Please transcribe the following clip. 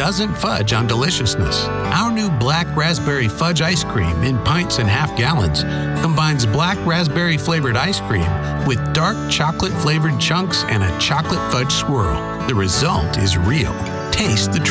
doesn't fudge on deliciousness. Our new Black Raspberry Fudge Ice Cream in pints and half gallons combines black raspberry flavored ice cream with dark chocolate flavored chunks and a chocolate fudge swirl. The result is real. Taste the